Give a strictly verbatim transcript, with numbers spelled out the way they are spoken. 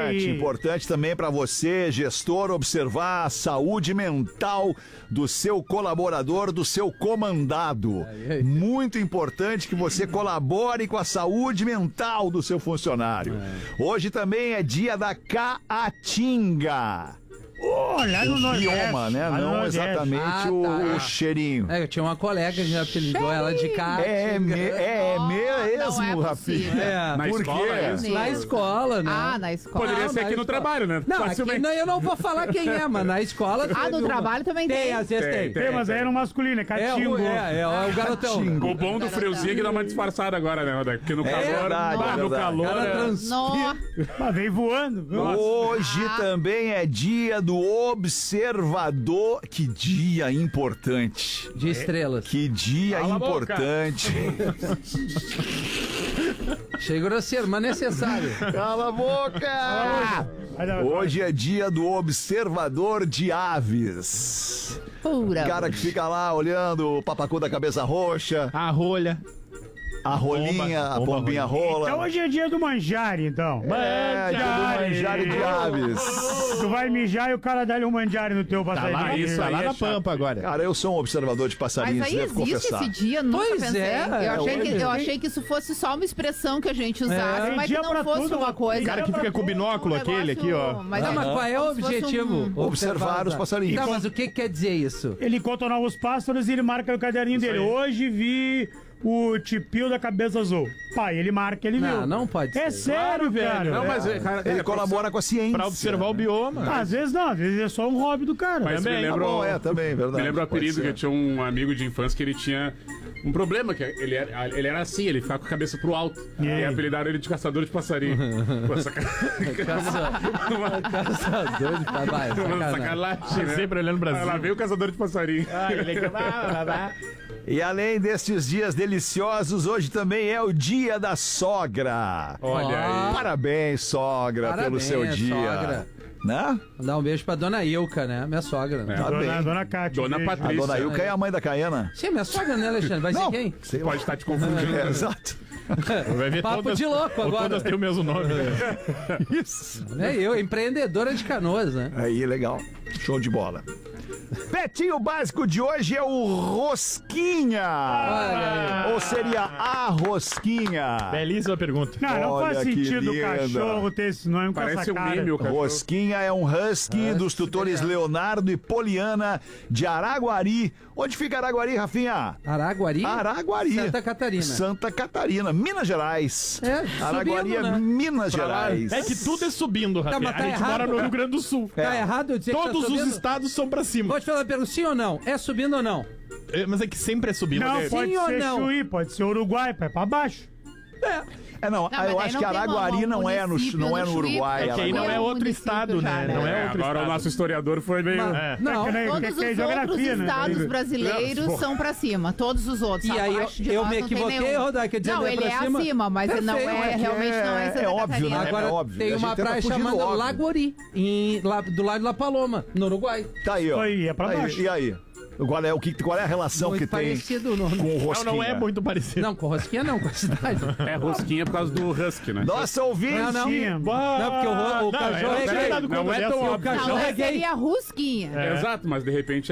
aí. Importante também para você, gestor, observar a saúde mental do seu colaborador, do seu comandado. Aí, aí. Muito importante que você colabore com a saúde mental do seu funcionário. É. Hoje também é dia da caatinga. Oh, lá no o Nordeste. bioma, né? Lá no Não Nordeste. exatamente Ah, tá. o, o cheirinho. É, eu tinha uma colega que já apelidou ela de cara. É, me, é Oh, mesmo, não é Rafinha. possível. É, Na por escola, quê? é isso? Na escola, né? Ah, na escola. Poderia Não, ser na aqui no escola. trabalho, né? Não, aqui, Facilmente. não, eu não vou falar quem é, mas na escola... Ah, teve no uma- trabalho também tem. Tem, às vezes tem. Tem, Tem, mas aí era um masculino, é É, catingo. o, é, é, é o garotão. Catingo. O bom do friozinho é que dá uma disfarçada agora, né, Roda? Porque no É calor, verdade, bah, é no verdade. calor. Cara é- transpira. Nó. Mas veio voando. Nossa. Hoje Ah. também é dia do observador. Que dia importante. De estrelas. Que dia Cala a boca. importante. Achei grosseiro, mas necessário. Cala a boca! Vai dar- Hoje é dia do observador de aves. Pura. O cara que fica lá olhando o papacu da cabeça roxa, A rolha. a rolinha, a bomba pombinha Então rola. hoje é dia do manjare, então. É, dia do manjare de aves. Tu vai mijar e o cara dá-lhe um manjare no teu Tá passarinho. lá, isso tá aí lá é na chato. pampa agora. Cara, eu sou um observador de Mas passarinhos, aí devo existe confessar. esse dia, nunca Pois pensei. é, eu, achei é, que, hoje eu tem- achei que isso fosse só uma expressão que a gente usasse, É. Tem mas que dia não pra fosse tudo, uma coisa. tem cara que dia fica com o binóculo, um aquele aqui, ó. Mas Não, é mas qual é o como se fosse objetivo? um- Observar os passarinhos. Tá, mas o que quer dizer isso? Ele conta novos pássaros e ele marca no caderninho dele. aí. Hoje vi o tipio da cabeça azul. Pai, ele marca, ele Não, viu. não pode É ser. sério, velho. cara. Não, mas, é, cara, Ele é, colabora com a ciência. Pra observar o bioma. Ah, às vezes não, às vezes é só um hobby do cara. Mas me Também. Tá lembra, bom, o- é, também, verdade. me lembra o Pode apelido ser. que eu tinha um amigo de infância que ele tinha um problema, que ele era, ele era assim, ele ficava com a cabeça pro alto. E E aí? apelidaram ele de caçador de passarinho. Pô, saca- uma, Caçador de trabalho, uma sacanagem. sacanagem, né? Sempre olhando pra Ah, lá cima. veio o caçador de passarinho. E além destes dias deliciosos, hoje também é o dia da sogra. Olha aí. Parabéns, sogra, Parabéns, pelo seu dia. sogra. Né? Mandar um beijo pra dona Ilka, né? Minha sogra. Né? É. Tá Dona, bem. dona Cátia. Dona beijo. A Patrícia. dona Ilka é a mãe da Caiana. Sim, minha sogra, né, Alexandre? Vai ser quem? sei lá. Pode estar te confundindo. É, exato. Vai ver Papo todas, de louco ou agora. Todas têm o mesmo nome. Isso. É eu, empreendedora de Canoas, né? Aí, legal. Show de bola. Petinho básico de hoje é o Rosquinha. Olha aí. Ou seria a Rosquinha? Belíssima pergunta. Não, não Olha faz que sentido o linda. cachorro ter esse nome com Parece essa um cara. meme, o cachorro. Rosquinha é um husky dos tutores Leonardo e Poliana de Araguari. Onde fica Araguari, Rafinha? Araguari? Araguari. Santa Catarina. Santa Catarina, Minas Gerais. É, Araguari subindo, é né? Minas Pra lá. Gerais. É que tudo é subindo, Rafinha. mas tá A gente errado. mora no Rio Grande do Sul. Tá errado eu dizer que Todos tá os subindo? estados são pra cima. Vou te falar uma pergunta, sim ou não? É subindo ou não? É, Mas é que sempre é subindo. Não, É- pode Sim ou ser não? Chuí, pode ser Uruguai, pai, pra baixo. É, não, mas eu daí acho não que tem Araguari um não é no, município não é no no Chuí, Uruguai. É que aí Araguari não é é um outro município estado, já, né? né? Não é É, outro agora estado. o nosso historiador foi meio... Mas- É. Não. É que nem- Todos que- os que é outros geografia, né? estados brasileiros Não, são pra cima, todos os outros. E aí eu- Abaixo de eu nós me não tem equivoquei, nenhum. Rodaica, dizendo Não, é ele pra é cima? acima, mas não Perfeito, é, é que realmente não é em Santa é óbvio, né? Catarina. Agora É óbvio, tem a uma gente tenta praia fugir do chamada óbvio. Laguari, em, lá, do lado de La Paloma, no Uruguai. Tá aí, ó. Aí, é pra Aí, baixo. E aí? Qual é, o que, qual é a relação Muito que tem parecido o nome. com o Não, Rosquinha? não é muito parecido. Não, com Rosquinha não, com a cidade. É rosquinha por causa do husky, né? Nossa, ouvinte! Não, não. Tinha. Não, porque o, ro- o Não, cachorro eu é não tinha gay. dado conta Não é dessa. tão O óbvio. cachorro Não, é essa gay. seria a rusquinha. É. Exato, mas de repente